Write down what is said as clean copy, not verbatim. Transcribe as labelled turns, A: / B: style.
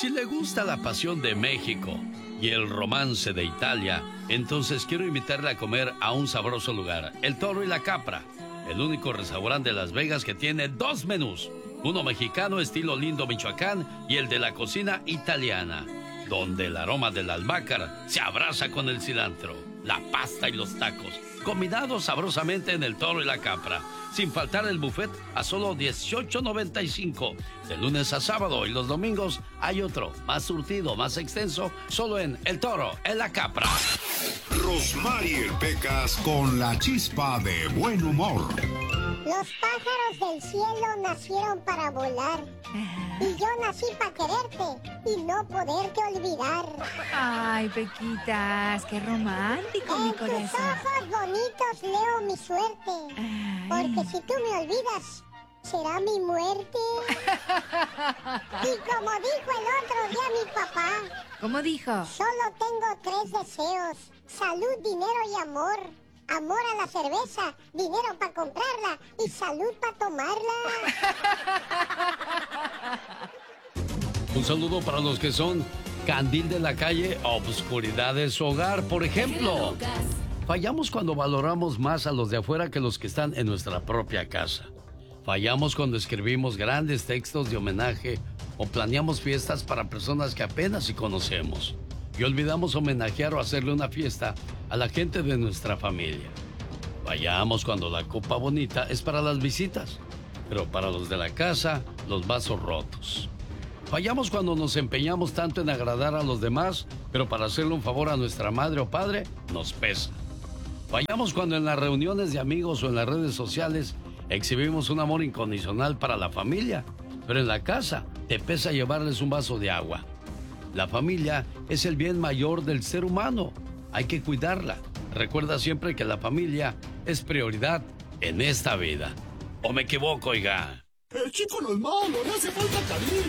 A: Si le gusta la pasión de México y el romance de Italia, entonces quiero invitarle a comer a un sabroso lugar, El Toro y la Capra, el único restaurante de Las Vegas que tiene 2 menús, uno mexicano estilo Lindo, Michoacán, y el de la cocina italiana, donde el aroma del albahaca se abraza con el cilantro, la pasta y los tacos, combinados sabrosamente en El Toro y la Capra. Sin faltar el buffet a solo $18.95 de lunes a sábado, y los domingos hay otro, más surtido, más extenso, solo en El Toro, en la Capra.
B: Rosmarie Pecas con la chispa de buen humor.
C: Los pájaros del cielo nacieron para volar. Y yo nací para quererte y no poderte olvidar.
D: Ay, Pequitas, qué romántico, mi corazón.
C: En tus ojos bonitos leo mi suerte.
D: Ay.
C: Porque si tú me olvidas, será mi muerte. Y como dijo el otro día mi papá.
D: ¿Cómo dijo?
C: Solo tengo 3 deseos: salud, dinero y amor. Amor a la cerveza, dinero para comprarla y salud para tomarla.
A: Un saludo para los que son candil de la calle, obscuridad de su hogar, por ejemplo. Fallamos cuando valoramos más a los de afuera que los que están en nuestra propia casa. Fallamos cuando escribimos grandes textos de homenaje o planeamos fiestas para personas que apenas si conocemos. Y olvidamos homenajear o hacerle una fiesta a la gente de nuestra familia. Fallamos cuando la copa bonita es para las visitas, pero para los de la casa, los vasos rotos. Fallamos cuando nos empeñamos tanto en agradar a los demás, pero para hacerle un favor a nuestra madre o padre, nos pesa. Fallamos cuando en las reuniones de amigos o en las redes sociales exhibimos un amor incondicional para la familia, pero en la casa te pesa llevarles un vaso de agua. La familia es el bien mayor del ser humano. Hay que cuidarla. Recuerda siempre que la familia es prioridad en esta vida. ¿O me equivoco, oiga?
B: El chico no es malo, no hace falta cariño.